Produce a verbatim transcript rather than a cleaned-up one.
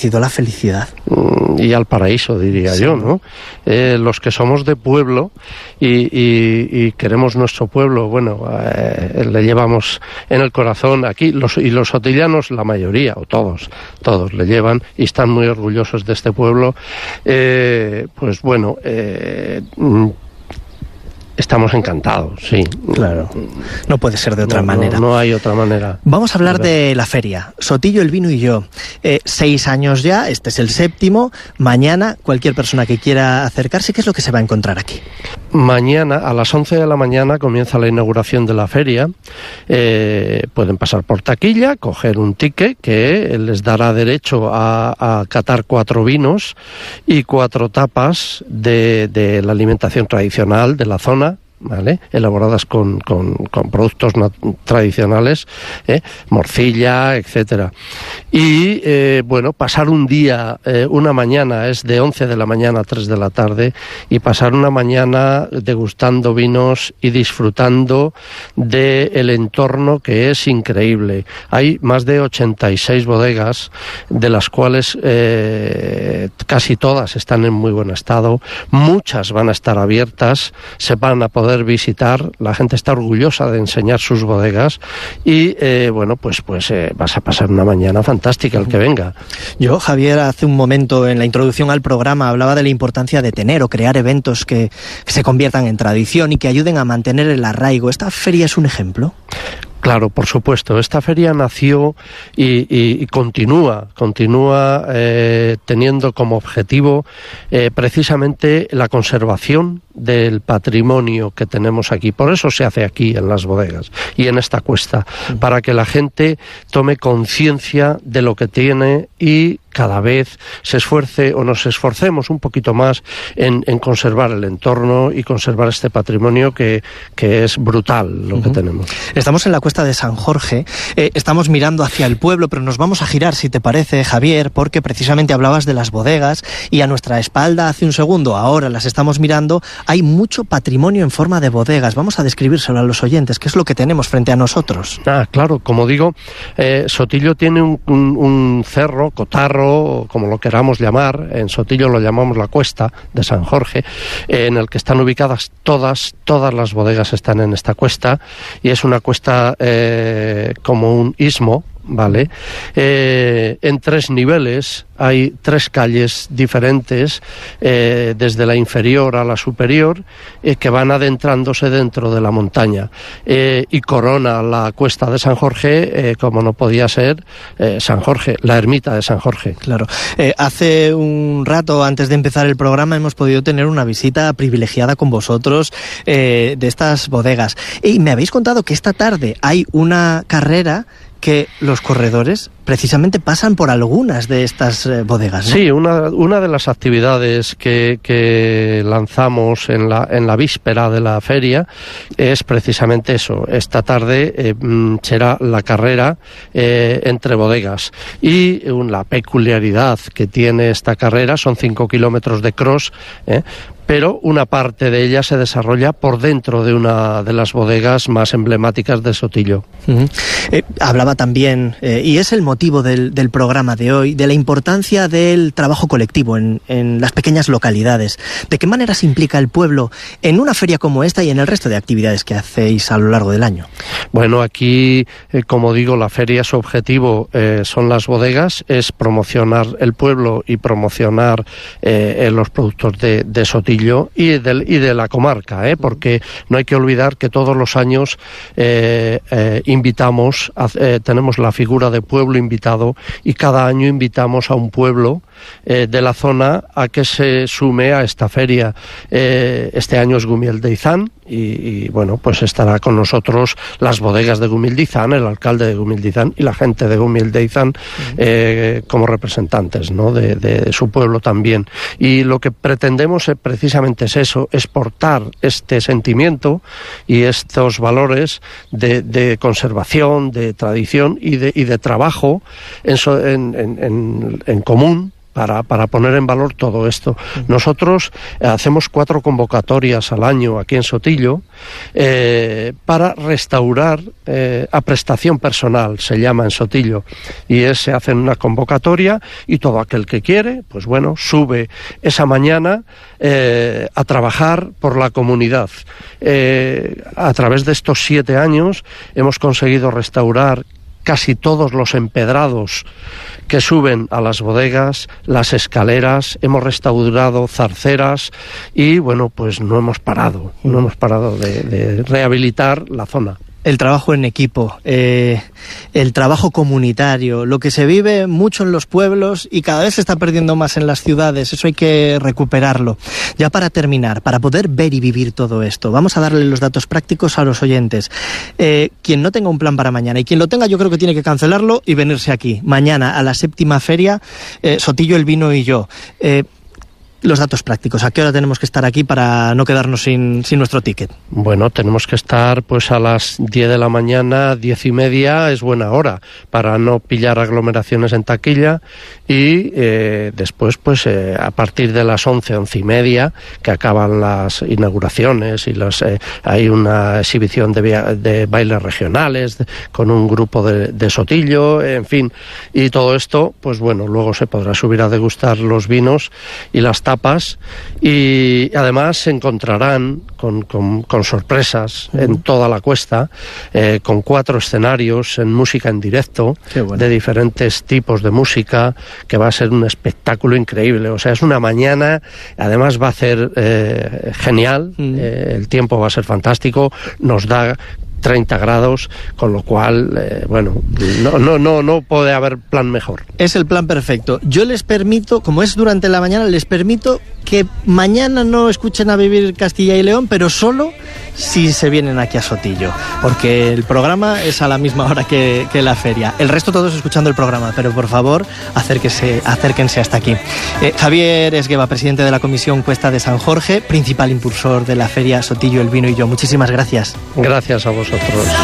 conducido a la felicidad. Y al paraíso, diría sí. yo, ¿no? Eh, los que somos de pueblo y, y, y queremos nuestro pueblo, bueno, eh, le llevamos en el corazón aquí, los, y los sotillanos, la mayoría, o todos, todos le llevan y están muy orgullosos de este pueblo. Eh, pues bueno, eh, estamos encantados, sí. Claro, no puede ser de otra no, manera. No, no hay otra manera. Vamos a hablar de la feria. Sotillo, el vino y yo. Eh, seis años ya, este es el séptimo. Mañana, cualquier persona que quiera acercarse, ¿qué es lo que se va a encontrar aquí? Mañana, a las once de la mañana, comienza la inauguración de la feria. Eh, pueden pasar por taquilla, coger un ticket que les dará derecho a, a catar cuatro vinos y cuatro tapas de, de la alimentación tradicional de la zona, ¿vale? Elaboradas con, con, con productos tradicionales, ¿eh? Morcilla, etcétera. Y, eh, bueno, pasar un día, eh, una mañana, es de once de la mañana a tres de la tarde, y pasar una mañana degustando vinos y disfrutando del entorno, que es increíble. Hay más de ochenta y seis bodegas, de las cuales eh, casi todas están en muy buen estado, muchas van a estar abiertas, se van a poder visitar, la gente está orgullosa de enseñar sus bodegas y eh, bueno, pues pues eh, vas a pasar una mañana fantástica el que venga. Yo, Javier, hace un momento en la introducción al programa hablaba de la importancia de tener o crear eventos que, que se conviertan en tradición y que ayuden a mantener el arraigo. ¿Esta feria es un ejemplo? Claro, por supuesto. Esta feria nació y, y, y continúa, continúa eh, teniendo como objetivo eh, precisamente la conservación del patrimonio que tenemos aquí. Por eso se hace aquí, en las bodegas y en esta cuesta, para que la gente tome conciencia de lo que tiene y cada vez se esfuerce o nos esforcemos un poquito más en, en conservar el entorno y conservar este patrimonio que, que es brutal lo uh-huh. que tenemos. Estamos en la cuesta de San Jorge, eh, estamos mirando hacia el pueblo, pero nos vamos a girar, si te parece, Javier, porque precisamente hablabas de las bodegas y a nuestra espalda hace un segundo, ahora las estamos mirando, hay mucho patrimonio en forma de bodegas. Vamos a describírselo a los oyentes, ¿qué es lo que tenemos frente a nosotros? Ah, claro, como digo, eh, Sotillo tiene un, un, un cerro, cotarro, como lo queramos llamar, en Sotillo lo llamamos la cuesta de San Jorge, eh, en el que están ubicadas todas, todas las bodegas están en esta cuesta, y es una cuesta eh, como un istmo, ¿vale? Eh, en tres niveles, hay tres calles diferentes, eh, desde la inferior a la superior, eh, que van adentrándose dentro de la montaña, eh, y corona la cuesta de San Jorge, eh, como no podía ser, eh, San Jorge, la ermita de San Jorge. Claro. Eh, hace un rato, antes de empezar el programa, hemos podido tener una visita privilegiada con vosotros eh, de estas bodegas. Y me habéis contado que esta tarde hay una carrera que los corredores precisamente pasan por algunas de estas eh, bodegas, ¿no? Sí, una, una de las actividades que, que lanzamos en la, en la víspera de la feria es precisamente eso. Esta tarde eh, será la carrera eh, entre bodegas, y un, la peculiaridad que tiene esta carrera son cinco kilómetros de cross, eh, pero una parte de ella se desarrolla por dentro de una de las bodegas más emblemáticas de Sotillo. Uh-huh. Eh, hablaba también, eh, y es el motivo del, del programa de hoy, de la importancia del trabajo colectivo en, en las pequeñas localidades. ¿De qué manera se implica el pueblo en una feria como esta y en el resto de actividades que hacéis a lo largo del año? Bueno, aquí, eh, como digo, la feria, su objetivo eh, son las bodegas, es promocionar el pueblo y promocionar eh, los productos de, de Sotillo y de, y de la comarca, ¿eh? Porque no hay que olvidar que todos los años eh, eh, invitamos, a, eh, tenemos la figura de pueblo invitado, y cada año invitamos a un pueblo eh, de la zona a que se sume a esta feria. Eh, este año es Gumiel de Izán, y, y bueno, pues estará con nosotros las bodegas de Gumiel de Izán, el alcalde de Gumiel de Izán y la gente de Gumiel de Izán eh, como representantes, ¿no? de, de su pueblo también. Y lo que pretendemos es precisamente es eso, exportar este sentimiento y estos valores de, de conservación, de tradición y de, y de trabajo en, en, en, en común para, para poner en valor todo esto. Nosotros hacemos cuatro convocatorias al año aquí en Sotillo eh, para restaurar eh, a prestación personal, se llama en Sotillo, y es, se hace una convocatoria y todo aquel que quiere, pues bueno, sube esa mañana eh, a trabajar por la comunidad. Eh, a través de estos siete años hemos conseguido restaurar casi todos los empedrados que suben a las bodegas, las escaleras, hemos restaurado zarceras y bueno, pues no hemos parado, no hemos parado de, de rehabilitar la zona. El trabajo en equipo, eh, el trabajo comunitario, lo que se vive mucho en los pueblos y cada vez se está perdiendo más en las ciudades, eso hay que recuperarlo. Ya para terminar, para poder ver y vivir todo esto, vamos a darle los datos prácticos a los oyentes. Eh, quien no tenga un plan para mañana y quien lo tenga, yo creo que tiene que cancelarlo y venirse aquí. Mañana a la séptima feria, eh, Sotillo, el vino y yo. Eh, Los datos prácticos, ¿a qué hora tenemos que estar aquí para no quedarnos sin, sin nuestro ticket? Bueno, tenemos que estar pues a las diez de la mañana, diez y media es buena hora para no pillar aglomeraciones en taquilla y eh, después pues eh, a partir de las once, once y media que acaban las inauguraciones y las, eh, hay una exhibición de, de bailes regionales de, con un grupo de, de Sotillo, en fin, y todo esto pues bueno, luego se podrá subir a degustar los vinos y las tapas y además se encontrarán con, con, con sorpresas uh-huh. en toda la cuesta, eh, con cuatro escenarios en música en directo, bueno. de diferentes tipos de música, que va a ser un espectáculo increíble. O sea, es una mañana, además va a ser eh, genial, uh-huh. eh, el tiempo va a ser fantástico, nos da treinta grados, con lo cual, eh, bueno, no, no, no, no puede haber plan mejor. Es el plan perfecto. Yo les permito, como es durante la mañana, les permito que mañana no escuchen a Vivir Castilla y León, pero solo si se vienen aquí a Sotillo, porque el programa es a la misma hora que, que la feria. El resto todos escuchando el programa, pero por favor, acérquense, acérquense hasta aquí. Eh, Javier Esgueva, presidente de la Comisión Cuesta de San Jorge, principal impulsor de la feria Sotillo, el vino y yo. Muchísimas gracias. Gracias a vosotros.